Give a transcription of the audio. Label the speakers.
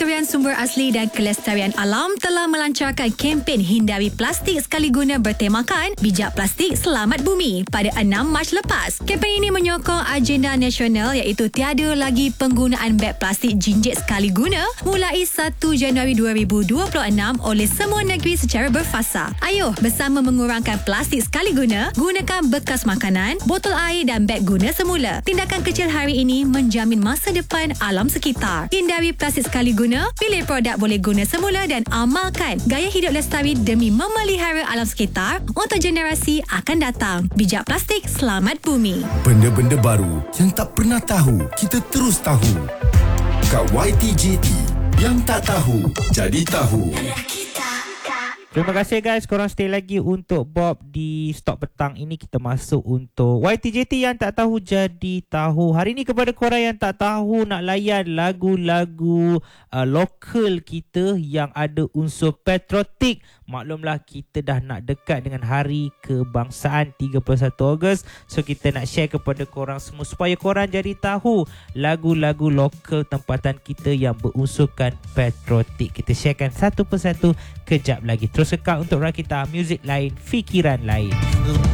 Speaker 1: Kementerian Sumber Asli dan Kelestarian Alam telah melancarkan kempen hindari plastik sekali guna bertemakan Bijak Plastik Selamat Bumi pada 6 Mac lepas. Kempen ini menyokong agenda nasional iaitu tiada lagi penggunaan beg plastik jinjit sekali guna mulai 1 Januari 2026 oleh semua negeri secara berfasa. Ayuh bersama mengurangkan plastik sekali guna, gunakan bekas makanan, botol air dan beg guna semula. Tindakan kecil hari ini menjamin masa depan alam sekitar. Hindari plastik sekali guna, pilih produk boleh guna semula dan amalkan gaya hidup lestari demi memelihara alam sekitar untuk generasi akan datang. Bijak Plastik Selamat Bumi.
Speaker 2: Benda-benda baru yang tak pernah tahu, kita terus tahu. Kat YTJT, yang tak tahu, jadi tahu.
Speaker 3: Terima kasih guys, korang stay lagi untuk Bob di Stok Petang ini. Kita masuk untuk YTJT yang tak tahu jadi tahu. Hari ni kepada korang yang tak tahu nak layan lagu-lagu lokal kita yang ada unsur patriotik, maklumlah kita dah nak dekat dengan Hari Kebangsaan 31 Ogos. So kita nak share kepada korang semua supaya korang jadi tahu lagu-lagu lokal tempatan kita yang berunsurkan patriotik. Kita sharekan satu persatu kejap lagi. Terus kekal untuk Rakita, muzik lain, fikiran lain.